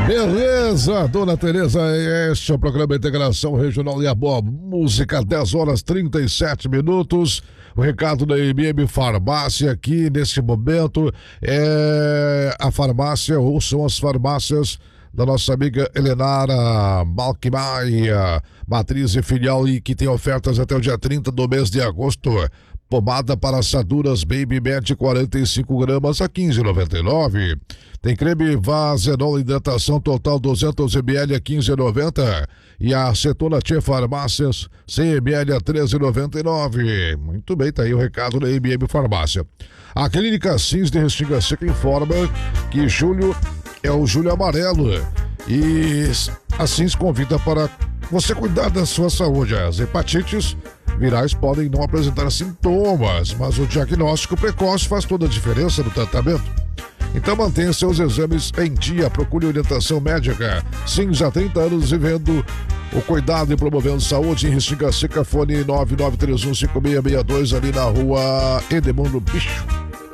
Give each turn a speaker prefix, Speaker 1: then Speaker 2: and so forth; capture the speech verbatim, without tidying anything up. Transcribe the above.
Speaker 1: Beleza, dona Tereza, este é o programa Integração Regional e a Boa Música, dez horas e trinta e sete minutos. O recado da M M Farmácia aqui nesse momento é a farmácia, ou são as farmácias da nossa amiga Helenara Malquimaia, matriz e filial, e que tem ofertas até o dia trinta do mês de agosto. Pomada para assaduras Baby Med quarenta e cinco gramas a quinze reais e noventa e nove centavos. Tem creme Vazenol hidratação total duzentos mililitros a quinze reais e noventa centavos. E a acetona Tia Farmácias cem mililitros a treze reais e noventa e nove centavos. Muito bem, tá aí o recado da M M Farmácia. A Clínica Sims de Restinga Seca informa que julho é o Julho Amarelo e a Sims convida para você cuidar da sua saúde. As hepatites virais podem não apresentar sintomas, mas o diagnóstico precoce faz toda a diferença no tratamento. Então mantenha seus exames em dia, procure orientação médica. Sims há trinta anos vivendo o cuidado e promovendo saúde em Restinga Seca, fone nove nove três um cinco seis seis dois, ali na rua Edemundo Bicho.